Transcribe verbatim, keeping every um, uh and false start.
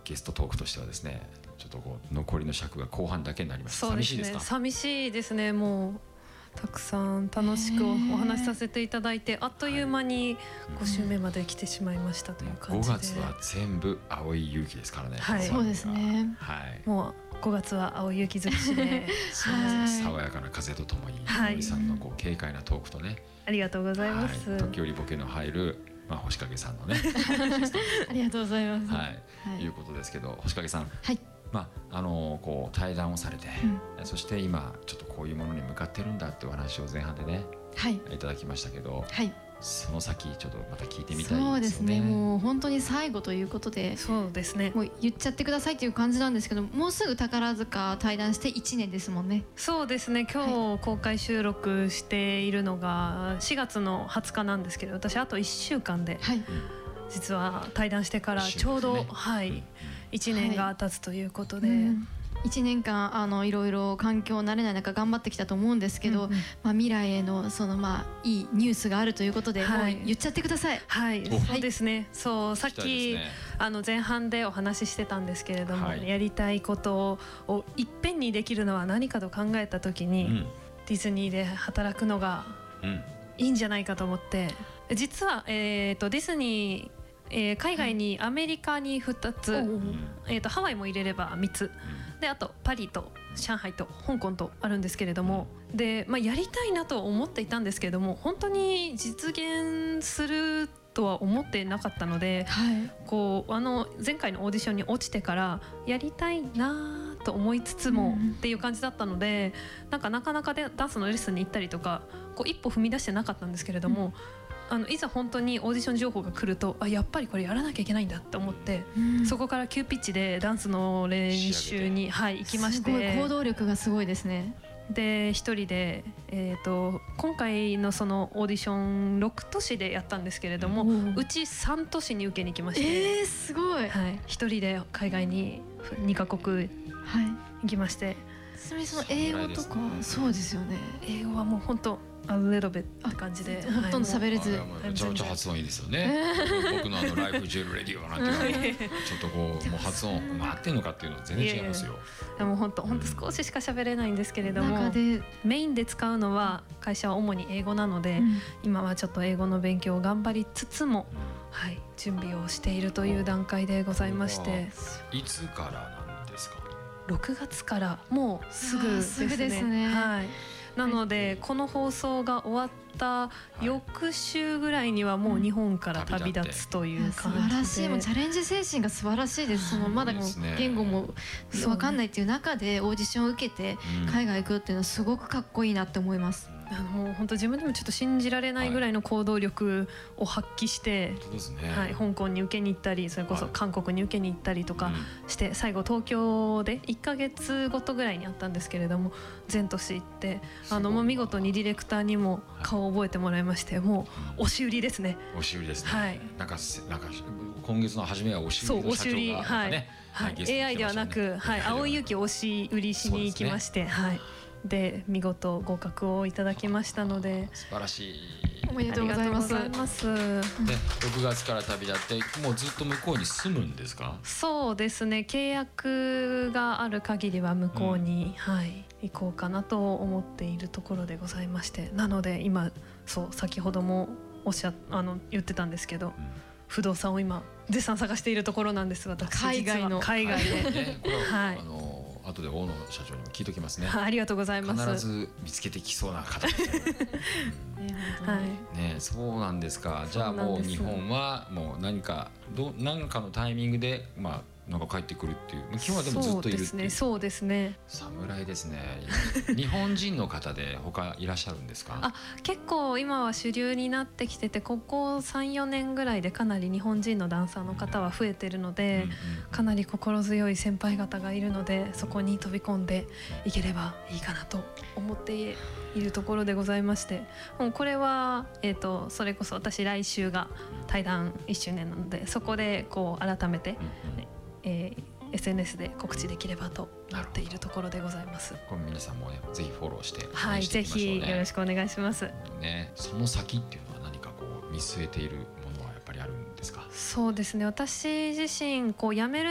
ゲストトークとしてはですね、ちょっとこう残りの尺が後半だけになります。 そうですね、 寂しいですか？ 寂しいですね。もうたくさん楽しくお話しさせていただいて、あっという間にご週目まで来てしまいましたという感じで、 ごがつは全部青井勇気ですからね。 はい、 そうですね、 はい、 もうごがつは青井勇気尽くしではい、 爽やかな風とともにはい森さんのこう軽快なトークとね、 ありがとうございます、 はい、時折ボケの入る、まあ、星影さんのねありがとうございます。 はい、 はい、 いうことですけど、星影さん、 はい、 まああのこう対談をされて、うん、そして今ちょっとこういうものに向かってるんだってお話を前半でね、はい、いただきましたけど、はい、その先ちょっとまた聞いてみたいですよね。 そうですね、もう本当に最後ということで、 そうですね、 もう言っちゃってくださいという感じなんですけど、もうすぐ宝塚対談していちねんですもんね。 そうですね、今日公開収録しているのがしがつのはつかなんですけど、私あといっしゅうかんで、はい、実は対談してからちょうど、ね、はい、いちねんが経つということで、はい、うん、 いちねんかんあのいろいろ環境慣れない中頑張ってきたと思うんですけど、うんうん、まあ、未来へのその、まあ、いいニュースがあるということで、はい、もう言っちゃってください。 はい、そうですね、そうさっき、ね、あの前半でお話ししてたんですけれども、はい、やりたいことをいっぺんにできるのは何かと考えた時に、うん、ディズニーで働くのがいいんじゃないかと思って、実は、えーと、ディズニーえー、海外にアメリカにふたつ、はい、えー、とハワイも入れればみっつで、あとパリと上海と香港とあるんですけれども、で、まあ、やりたいなと思っていたんですけれども、本当に実現するとは思ってなかったので、はい、こうあの前回のオーディションに落ちてからやりたいなと思いつつも、うん、っていう感じだったので、なんかなかなかでダンスのレッスンに行ったりとかこう一歩踏み出してなかったんですけれども、うん、あのいざ本当にオーディション情報が来ると、あ、やっぱりこれやらなきゃいけないんだって思って、うん、そこから急ピッチでダンスの練習に、はい、行きまして、 すごい行動力がすごいですね。 で一人で、えー、と今回のそのオーディションろくとしでやったんですけれども、うん、うちさんとしに受けに行きまして、 えー、すごい、 はい、一人で海外ににかこく行きまして、はい、 ちなみにその英語とか、そうですよね、 英語はもう本当A little bit って感じで、 ほとんど喋れず、 めちゃめちゃ発音いいですよね。僕のあのライフジュエルレディオなんていうのはちょっとこうもう発音回ってんのかっていうのは全然違いますよ。 でも本当本当少ししか喋れないんですけれども、メインで使うのは会社は主に英語なので、うん、今はちょっと英語の勉強を頑張りつつも、はい、準備をしているという段階でございまして。 いつからなんですか？ ろくがつからもうすぐですね。 すぐですね、 はい、なのでこの放送が終わった翌週ぐらいにはもう日本から旅立つという感じで、 素晴らしい、もうチャレンジ精神が素晴らしいです。そのまだもう言語も分かんないっていう中でオーディションを受けて海外行くっていうのはすごくかっこいいなって思います。 あのもう本当自分でもちょっと信じられないぐらいの行動力を発揮して、はい、香港に受けに行ったり、それこそ韓国に受けに行ったりとかして、最後東京でいっかげつごとぐらいにあったんですけれども、全都市行って、あのもう見事にディレクターにも顔を覚えてもらいまして、もう押し売りですね。 押し売りですね、 はい、 なんかなんか今月の初めは押し売りの社長が、ね、 はいはいはい、エーアイ ではなく、はい、青井勇気を押し売りしに行きまして、はい、で見事合格をいただきましたので、 素晴らしい、 おめでとうございます。 でろくがつから旅立ってもうずっと向こうに住むんですか？ そうですね、契約がある限りは向こうに、うん、はい、行こうかなと思っているところでございまして、なので今そう先ほどもおっしゃあの言ってたんですけど、うん、不動産を今絶賛探しているところなんです。私海外の海外で、 ね、これは、はい、あの後で大野社長にも聞いときますね。 ありがとうございます。 必ず見つけてきそうな方ですね。はいね、そうなんですか。じゃあもう日本はもう何かど何かのタイミングでまあなんか帰ってくるっていう、今日はでもずっといるっていう。 そうですね、 侍ですね。日本人の方で他いらっしゃるんですか？ あ、結構今は主流になってきてて、ここ さん,よ 年ぐらいでかなり日本人のダンサーの方は増えてるので、かなり心強い先輩方がいるので、そこに飛び込んでいければいいかなと思っているところでございまして、もうこれは、えーと、それこそ私来週が対談いっしゅうねんなので、そこでこう改めて、えー、エスエヌエス で告知できればと思っているところでございます。 これ皆さんもねぜひフォローして応援していきましょうね。 はい、ぜひよろしくお願いします。 ね、その先っていうのは何かこう見据えているものはやっぱりあるんですか？ そうですね、私自身こう辞める